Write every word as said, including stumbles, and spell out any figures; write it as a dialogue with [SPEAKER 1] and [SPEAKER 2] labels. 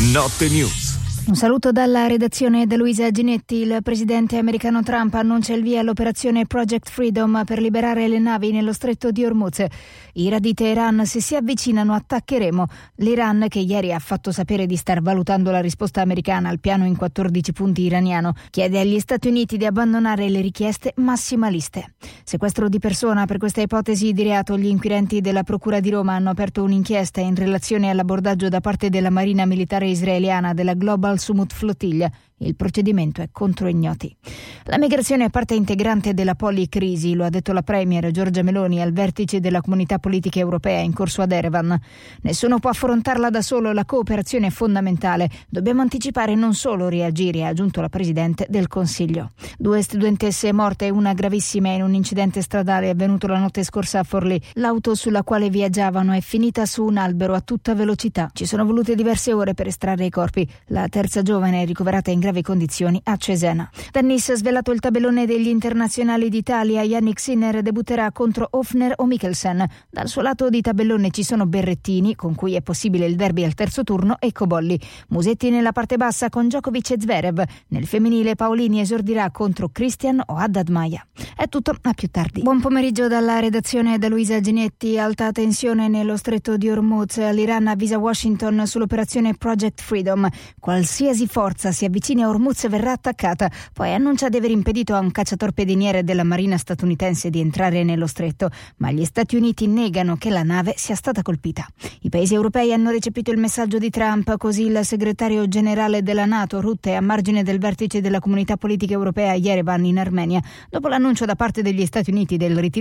[SPEAKER 1] Notte News.
[SPEAKER 2] Un saluto dalla redazione da Luisa Ginetti. Il presidente americano Trump annuncia il via all'operazione Project Freedom per liberare le navi nello stretto di Hormuz. Iran di Teheran: se si avvicinano attaccheremo. L'Iran, che ieri ha fatto sapere di star valutando la risposta americana al piano in quattordici punti iraniano, chiede agli Stati Uniti di abbandonare le richieste massimaliste. Sequestro di persona. Per questa ipotesi di reato gli inquirenti della Procura di Roma hanno aperto un'inchiesta in relazione all'abordaggio da parte della Marina Militare Israeliana della Global Sumut Flotilla. Il procedimento è contro ignoti. La migrazione è parte integrante della policrisi, lo ha detto la premier Giorgia Meloni al vertice della Comunità Politica Europea in corso ad Erevan. Nessuno può affrontarla da solo, la cooperazione è fondamentale. Dobbiamo anticipare, non solo reagire, ha aggiunto la Presidente del Consiglio. Due studentesse morte e una gravissima in un incidente stradale avvenuto la notte scorsa a Forlì. L'auto sulla quale viaggiavano è finita su un albero a tutta velocità. Ci sono volute diverse ore per estrarre i corpi. La terza giovane è ricoverata in gravi condizioni a Cesena. Tennis: svelato il tabellone degli internazionali d'Italia, Jannik Sinner debutterà contro Hofner o Mikkelsen. Dal suo lato di tabellone ci sono Berrettini, con cui è possibile il derby al terzo turno, e Cobolli. Musetti nella parte bassa con Djokovic e Zverev. Nel femminile Paolini esordirà contro Christian o Haddad Maia. È tutto, a più tardi. Buon pomeriggio dalla redazione da Luisa Ginetti. Alta tensione nello stretto di Hormuz. L'Iran avvisa Washington sull'operazione Project Freedom. Qualsiasi forza si avvicini a Hormuz verrà attaccata. Poi annuncia di aver impedito a un cacciatorpediniere della Marina statunitense di entrare nello stretto, ma gli Stati Uniti negano che la nave sia stata colpita. I paesi europei hanno recepito il messaggio di Trump, così il segretario generale della NATO Rutte a margine del vertice della Comunità Politica Europea a Yerevan in Armenia, dopo l'annuncio da parte degli Stati Uniti del ritiro